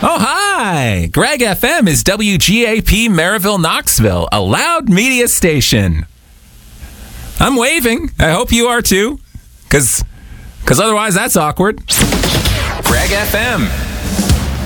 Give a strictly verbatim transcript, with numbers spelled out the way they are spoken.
Oh, hi! Greg F M is W G A P Maryville, Knoxville, a loud media station. I'm waving. I hope you are too, because because otherwise that's awkward. Greg F M.